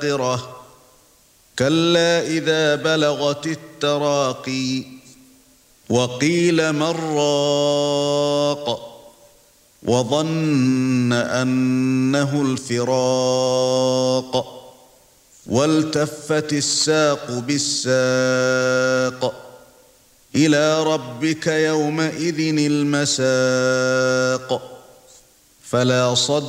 الآخرة كلا إذا بلغت التراقي وقيل من راق وظن أنه الفراق والتفت الساق بالساق إلى ربك يومئذ المساق فلا صدق